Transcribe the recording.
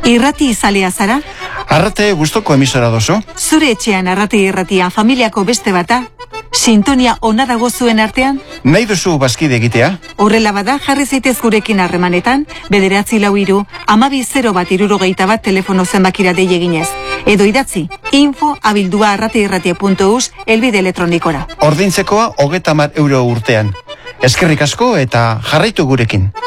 Irrati izalea zara? Arrate gustoko emisora dozu? Zure etxean arrate irratia familiako beste bata? Sintonia ona dago zuen artean? Nahi duzu bazkide egitea? Horrela bada, jarri zaitez gurekin harremanetan, 943-1201 telefono zenbakira dei eginez. Edo idatzi, info@arrateirratia.eus elbide elektronikora. Ordintzekoa €30 urtean. Eskerrik asko eta jarraitu gurekin.